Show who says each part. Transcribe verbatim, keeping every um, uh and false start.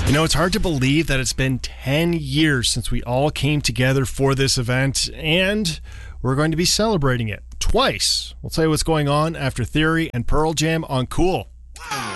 Speaker 1: You know, it's hard to believe that it's been ten years since we all came together for this event, and we're going to be celebrating it twice. We'll tell you what's going on after Theory and Pearl Jam on Cool.